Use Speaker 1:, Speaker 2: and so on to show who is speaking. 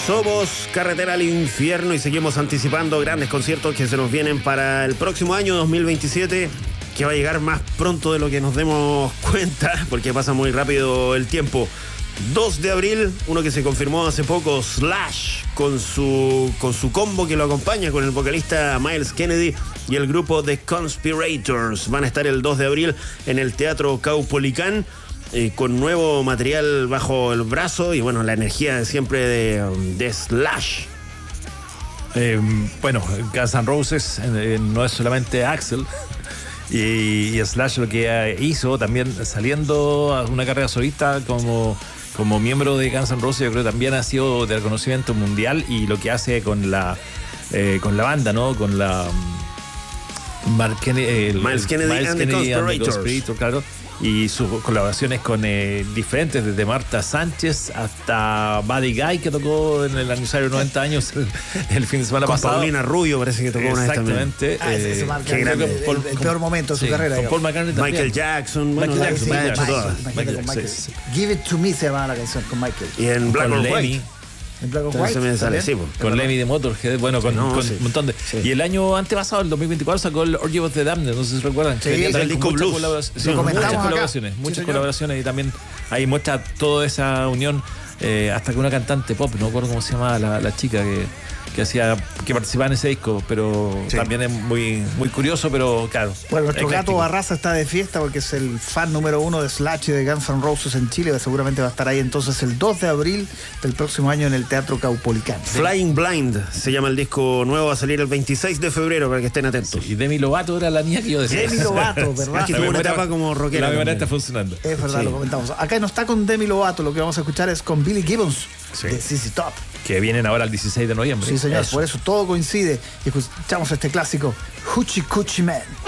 Speaker 1: Somos Carretera al Infierno y seguimos anticipando grandes conciertos que se nos vienen para el próximo año 2027, que va a llegar más pronto de lo que nos demos cuenta, porque pasa muy rápido el tiempo. 2 de abril, uno que se confirmó hace poco, Slash, con su combo que lo acompaña, con el vocalista Myles Kennedy y el grupo The Conspirators. Van a estar el 2 de abril en el Teatro Caupolicán, con nuevo material bajo el brazo y bueno, la energía de siempre de Slash.
Speaker 2: Bueno, Guns N' Roses no es solamente Axl, y Slash lo que hizo también saliendo a una carrera solista como miembro de Guns N' Roses, yo creo que también ha sido de reconocimiento mundial, y lo que hace con la banda, ¿no? Con la Miles Kennedy and the Conspirators, claro. Y sus colaboraciones con diferentes, desde Marta Sánchez hasta Buddy Guy, que tocó en el aniversario de 90 años el fin de semana pasado.
Speaker 1: Paulina Rubio parece que tocó una vez también.
Speaker 2: Exactamente.
Speaker 3: Ese marca el peor momento de su carrera.
Speaker 2: Con Paul McCartney también.
Speaker 1: Michael Jackson.
Speaker 3: Give It To Me se llama la canción con Michael.
Speaker 1: Y en Black or White.
Speaker 3: En Black or White
Speaker 1: también sale, sí,
Speaker 2: con Lemmy de Motorhead, bueno, con un montón de... Sí. Y el año antepasado, el 2024, sacó el Orgy of the Damned, no sé si recuerdan.
Speaker 1: Sí, el disco Blues.
Speaker 2: Muchas colaboraciones, y también ahí muestra toda esa unión, hasta que una cantante pop, no recuerdo cómo se llamaba la chica que participaba en ese disco, pero también es muy, muy curioso, pero claro.
Speaker 3: Bueno, nuestro gato Barraza está de fiesta porque es el fan número 1 de Slash y de Guns N' Roses en Chile, seguramente va a estar ahí entonces el 2 de abril del próximo año en el Teatro Caupolicán.
Speaker 1: Flying Blind se llama el disco nuevo, va a salir el 26 de febrero para que estén atentos.
Speaker 2: Sí, y Demi Lovato era la niña que yo decía.
Speaker 3: Demi Lovato, ¿verdad?
Speaker 1: Que tuvo una etapa como rockera.
Speaker 2: La memoria está funcionando.
Speaker 3: Es verdad, lo comentamos. Acá no está con Demi Lovato, lo que vamos a escuchar es con Billy Gibbons de ZZ Top.
Speaker 2: Que vienen ahora el 16 de noviembre.
Speaker 3: Sí, señor, por eso todo coincide. Y escuchamos este clásico, Hoochie Coochie Man.